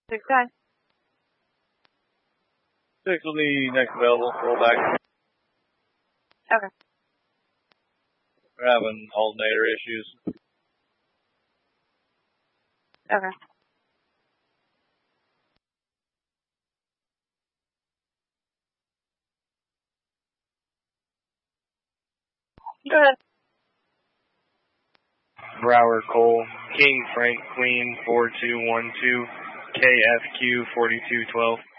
6 guys. 6 will be next available. Roll back. Okay. We're having alternator issues. Okay. Go ahead. Brower, Cole, King, Frank, Queen, 4212, KFQ 4212.